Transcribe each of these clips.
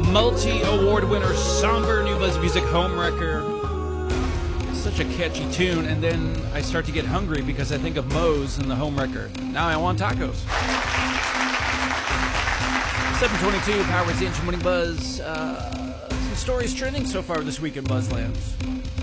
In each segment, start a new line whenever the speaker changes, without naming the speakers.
Multi-award winner, somber new Buzz Music Homewrecker. Such a catchy tune, and then I start to get hungry because I think of Moe's and the Homewrecker. Now I want tacos. 7:22, Power's Inch Morning Buzz. Some stories trending so far this week in Buzzlands.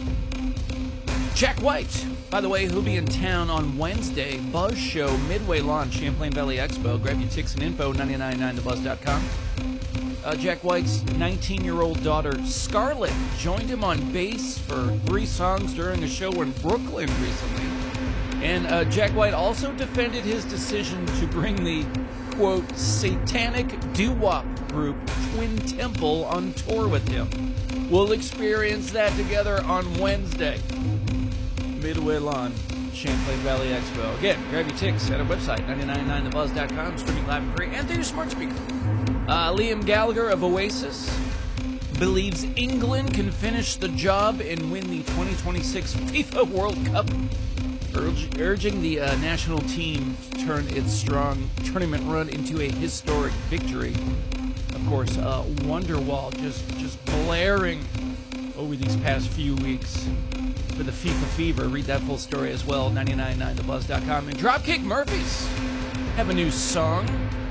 Jack White, by the way, who'll be in town on Wednesday. Buzz Show Midway Launch, Champlain Valley Expo. Grab your tickets and info, 999thebuzz.com. Jack White's 19-year-old daughter, Scarlett, joined him on bass for 3 songs during a show in Brooklyn recently. And Jack White also defended his decision to bring the, quote, satanic doo-wop group Twin Temple on tour with him. We'll experience that together on Wednesday. Midway Lawn, Champlain Valley Expo. Again, grab your tickets at our website, 999thebuzz.com, streaming live and free, and through your smart speaker. Liam Gallagher of Oasis believes England can finish the job and win the 2026 FIFA World Cup, urging the national team to turn its strong tournament run into a historic victory. Of course, Wonderwall just blaring over these past few weeks for the FIFA fever. Read that full story as well, 999thebuzz.com. And Dropkick Murphys have a new song,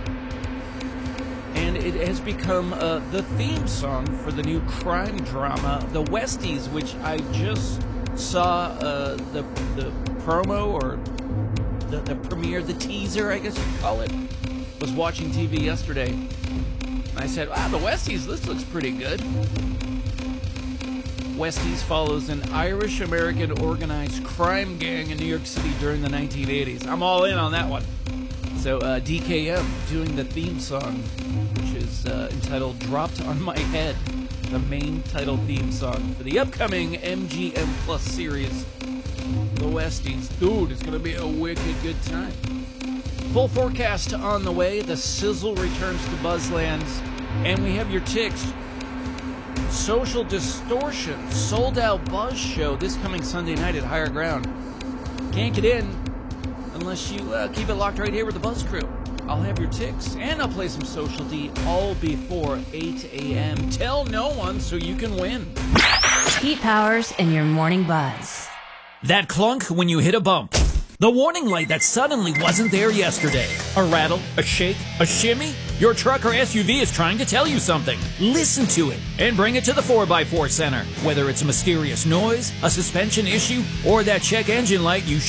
and it has become the theme song for the new crime drama, The Westies, which I just saw the promo, or the premiere, the teaser, I guess you'd call it. Was watching TV yesterday, and I said, wow, The Westies, this looks pretty good. Westies follows an Irish-American organized crime gang in New York City during the 1980s. I'm all in on that one. So DKM doing the theme song, which is entitled Dropped on My Head, the main title theme song for the upcoming MGM Plus series, The Westies. Dude, it's going to be a wicked good time. Full forecast on the way. The sizzle returns to Buzzlands, and we have your ticks. Social Distortion, sold-out Buzz show this coming Sunday night at Higher Ground. Can't get in unless you keep it locked right here with the Buzz crew. I'll have your ticks, and I'll play some Social D all before 8 a.m. Tell no one so you can win.
Pete Powers in your Morning Buzz.
That clunk when you hit a bump. The warning light that suddenly wasn't there yesterday. A rattle, a shake, a shimmy. Your truck or SUV is trying to tell you something. Listen to it and bring it to the 4x4 Center. Whether it's a mysterious noise, a suspension issue, or that check engine light you